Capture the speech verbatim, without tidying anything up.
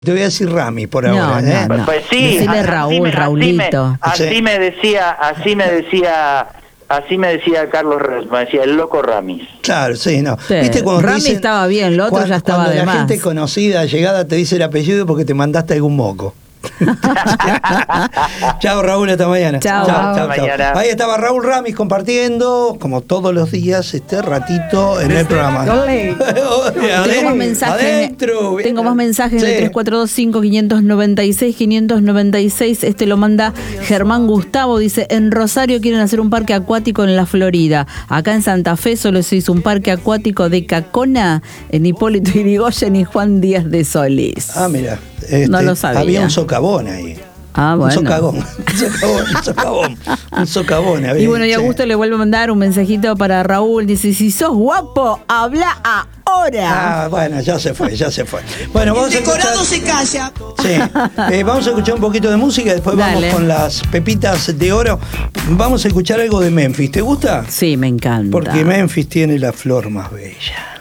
Te voy a decir Rami por No, ahora, no, ¿eh? no. Pues sí, Decile así Raúl, me- Raulito. Así, me, así Sí. me decía, así me decía, así me decía Carlos Res, me decía el loco Ramis. Claro, sí, no. Sí, ¿Viste cuando te Rami dicen- estaba bien, lo otro cuando- ya estaba cuando de la más. gente conocida, llegada, te dice el apellido porque te mandaste algún moco. Chao, Raúl, hasta mañana. Chao. Hasta mañana. Ahí estaba Raúl Ramis compartiendo, como todos los días, este ratito en el programa. Ole. Tengo más mensajes. Adentro. Tengo más mensajes Sí. de tres cuatro dos cinco, cinco nueve seis, cinco nueve seis. Este lo manda Germán Gustavo. Dice: en Rosario quieren hacer un parque acuático en la Florida. Acá en Santa Fe solo se hizo un parque acuático de Cacona en Hipólito Yrigoyen y Juan Díaz de Solís. Ah, mira. Este, No lo sabía. Había un socavón ahí. Ah, bueno. Un socavón. Un socavón. Un socavón. Un socavón había, Y bueno, y sí. Augusto le vuelve a mandar un mensajito para Raúl. Dice: si sos guapo, habla ahora. Ah, bueno, ya se fue, ya se fue. Bueno, vamos a escuchar. Decorado se calla. Sí, eh, vamos a escuchar un poquito de música y después Dale. vamos con las pepitas de oro. Vamos a escuchar algo de Memphis. ¿Te gusta? Sí, me encanta. Porque Memphis tiene la flor más bella.